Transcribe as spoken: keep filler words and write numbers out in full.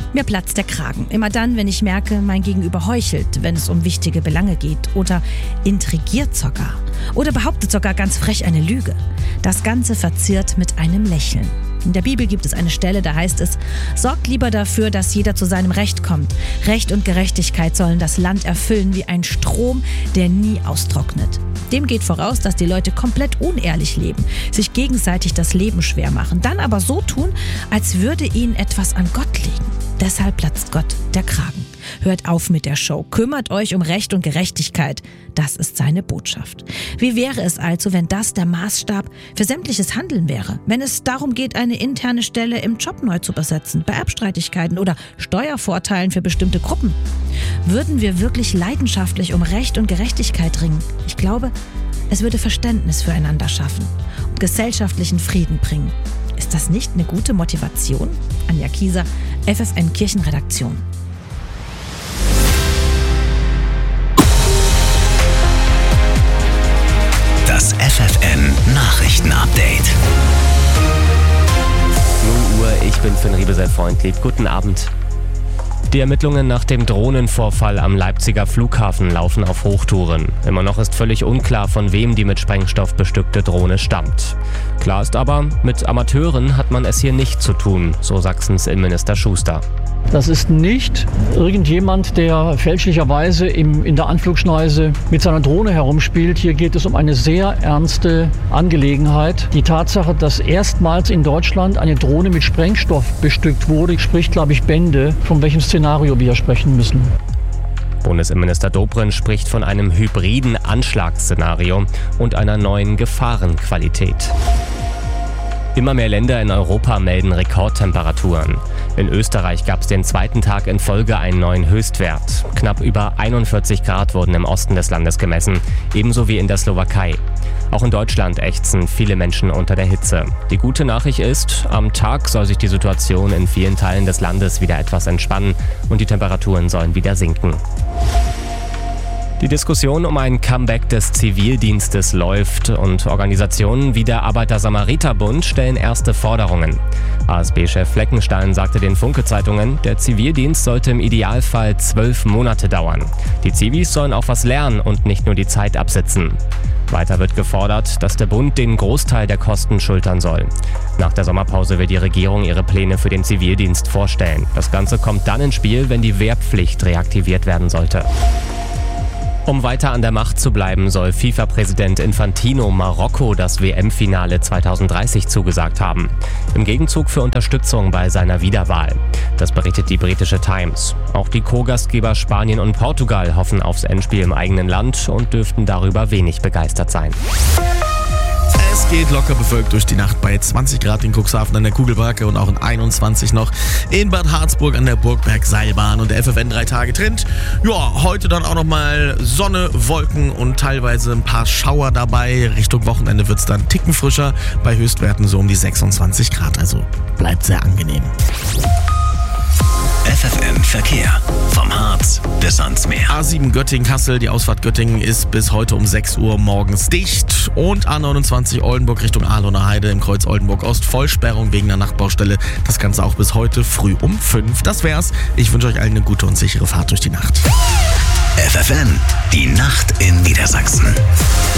Mir platzt der Kragen. Immer dann, wenn ich merke, mein Gegenüber heuchelt, wenn es um wichtige Belange geht oder intrigiert sogar oder behauptet sogar ganz frech eine Lüge. Das Ganze verziert mit einem Lächeln. In der Bibel gibt es eine Stelle, da heißt es: Sorgt lieber dafür, dass jeder zu seinem Recht kommt. Recht und Gerechtigkeit sollen das Land erfüllen wie ein Strom, der nie austrocknet. Dem geht voraus, dass die Leute komplett unehrlich leben, sich gegenseitig das Leben schwer machen, dann aber so tun, als würde ihnen etwas an Gott liegen. Deshalb platzt Gott der Kragen. Hört auf mit der Show. Kümmert euch um Recht und Gerechtigkeit. Das ist seine Botschaft. Wie wäre es also, wenn das der Maßstab für sämtliches Handeln wäre? Wenn es darum geht, eine interne Stelle im Job neu zu besetzen, bei Erbstreitigkeiten oder Steuervorteilen für bestimmte Gruppen? Würden wir wirklich leidenschaftlich um Recht und Gerechtigkeit ringen? Ich glaube, es würde Verständnis füreinander schaffen und gesellschaftlichen Frieden bringen. Ist das nicht eine gute Motivation? Anja Kieser, F F N Kirchenredaktion. Das F F N Nachrichten-Update. null Uhr, ich bin Finn Riebesell-Freundlieb. Guten Abend. Die Ermittlungen nach dem Drohnenvorfall am Leipziger Flughafen laufen auf Hochtouren. Immer noch ist völlig unklar, von wem die mit Sprengstoff bestückte Drohne stammt. Klar ist aber, mit Amateuren hat man es hier nicht zu tun, so Sachsens Innenminister Schuster. Das ist nicht irgendjemand, der fälschlicherweise im, in der Anflugschneise mit seiner Drohne herumspielt. Hier geht es um eine sehr ernste Angelegenheit. Die Tatsache, dass erstmals in Deutschland eine Drohne mit Sprengstoff bestückt wurde, spricht, glaube ich, Bände, von welchem Szenario wir sprechen müssen. Bundesinnenminister Dobrindt spricht von einem hybriden Anschlagsszenario und einer neuen Gefahrenqualität. Immer mehr Länder in Europa melden Rekordtemperaturen. In Österreich gab es den zweiten Tag in Folge einen neuen Höchstwert. Knapp über einundvierzig Grad wurden im Osten des Landes gemessen, ebenso wie in der Slowakei. Auch in Deutschland ächzen viele Menschen unter der Hitze. Die gute Nachricht ist, am Tag soll sich die Situation in vielen Teilen des Landes wieder etwas entspannen und die Temperaturen sollen wieder sinken. Die Diskussion um ein Comeback des Zivildienstes läuft und Organisationen wie der Arbeiter-Samariter-Bund stellen erste Forderungen. A S B-Chef Fleckenstein sagte den Funke-Zeitungen, der Zivildienst sollte im Idealfall zwölf Monate dauern. Die Zivis sollen auch was lernen und nicht nur die Zeit absitzen. Weiter wird gefordert, dass der Bund den Großteil der Kosten schultern soll. Nach der Sommerpause will die Regierung ihre Pläne für den Zivildienst vorstellen. Das Ganze kommt dann ins Spiel, wenn die Wehrpflicht reaktiviert werden sollte. Um weiter an der Macht zu bleiben, soll FIFA-Präsident Infantino Marokko das W M-Finale zweitausenddreißig zugesagt haben. Im Gegenzug für Unterstützung bei seiner Wiederwahl. Das berichtet die britische Times. Auch die Co-Gastgeber Spanien und Portugal hoffen aufs Endspiel im eigenen Land und dürften darüber wenig begeistert sein. Es geht locker bewölkt durch die Nacht bei zwanzig Grad in Cuxhaven an der Kugelbake und auch in einundzwanzig noch in Bad Harzburg an der Burgberg-Seilbahn. Und der F F N drei Tage Trend. Ja, heute dann auch nochmal Sonne, Wolken und teilweise ein paar Schauer dabei. Richtung Wochenende wird es dann ticken frischer, bei Höchstwerten so um die sechsundzwanzig Grad. Also bleibt sehr angenehm. F F N Verkehr. Vom Harz bis ans Meer. A sieben Göttingen-Kassel, die Ausfahrt Göttingen ist bis heute um sechs Uhr morgens dicht. Und A neunundzwanzig Oldenburg Richtung Ahlener Heide im Kreuz Oldenburg-Ost. Vollsperrung wegen der Nachtbaustelle. Das Ganze auch bis heute früh um fünf. Das wär's. Ich wünsche euch allen eine gute und sichere Fahrt durch die Nacht. F F N, die Nacht in Niedersachsen.